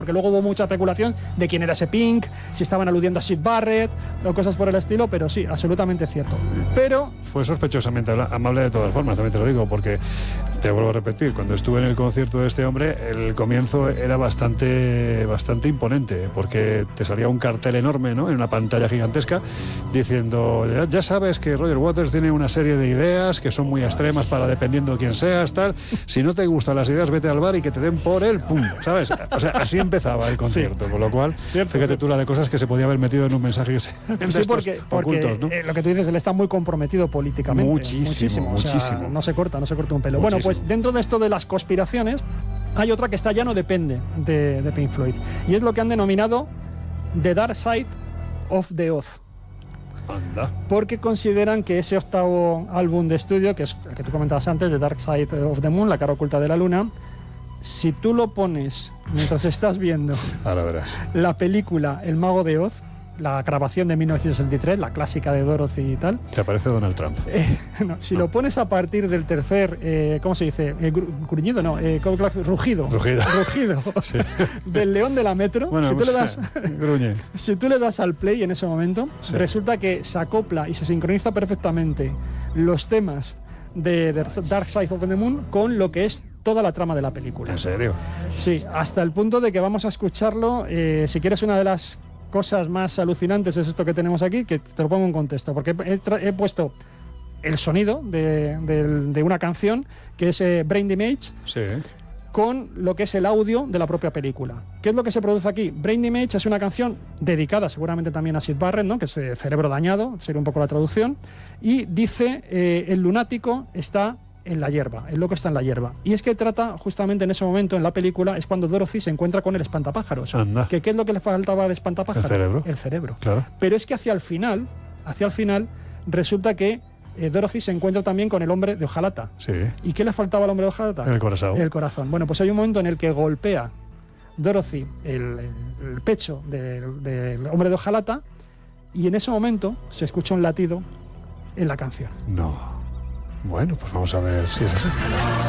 Porque luego hubo mucha especulación de quién era ese Pink, si estaban aludiendo a Syd Barrett o cosas por el estilo, pero sí, absolutamente cierto. Pero fue sospechosamente amable de todas formas, también te lo digo, porque te vuelvo a repetir, cuando estuve en el concierto de este hombre, el comienzo era bastante imponente, porque te salía un cartel enorme, ¿no?, en una pantalla gigantesca, diciendo, ya sabes que Roger Waters tiene una serie de ideas que son muy extremas para dependiendo de quién seas, tal. Si no te gustan las ideas, vete al bar y que te den por el pum, ¿sabes? O sea, así empezaba el concierto, sí. Con lo cual, fíjate tú la de cosas que se podía haber metido en un mensaje que se, sí, porque ocultos, ¿no? Lo que tú dices, él está muy comprometido políticamente. Muchísimo. O sea, no se corta un pelo. Muchísimo. Bueno, pues dentro de esto de las conspiraciones, hay otra que ya no depende de Pink Floyd, y es lo que han denominado The Dark Side of the Oz. Anda. Porque consideran que ese octavo álbum de estudio, que es el que tú comentabas antes, The Dark Side of the Moon, la cara oculta de la luna, si tú lo pones mientras estás viendo la película El Mago de Oz, la grabación de 1963, la clásica de Dorothy y tal, te aparece Donald Trump. No, si lo pones a partir del tercer, ¿cómo se dice? Gruñido, no, rugido. Sí. Del león de la metro. Bueno, si tú le das, gruñe. Si tú le das al play en ese momento, sí, resulta que se acopla y se sincroniza perfectamente los temas de The Dark Side of the Moon con lo que es toda la trama de la película. ¿En serio? Sí, hasta el punto de que vamos a escucharlo. Si quieres, una de las cosas más alucinantes es esto que tenemos aquí, que te lo pongo en contexto, porque he puesto el sonido de una canción que es Brain Damage, sí, con lo que es el audio de la propia película. ¿Qué es lo que se produce aquí? Brain Damage es una canción dedicada seguramente también a Syd Barrett, ¿no?, que es cerebro dañado, sería un poco la traducción, y dice el lunático está en la hierba, el loco está en la hierba. Y es que trata justamente en ese momento en la película, es cuando Dorothy se encuentra con el espantapájaros. ¿Qué es lo que le faltaba al espantapájaros? El cerebro. Claro. Pero es que hacia el final resulta que Dorothy se encuentra también con el hombre de hojalata. Sí. ¿Y qué le faltaba al hombre de hojalata? El corazón. El corazón. Bueno, pues hay un momento en el que golpea Dorothy el pecho del hombre de hojalata, y en ese momento se escucha un latido en la canción. No. Bueno, pues vamos a ver si es así.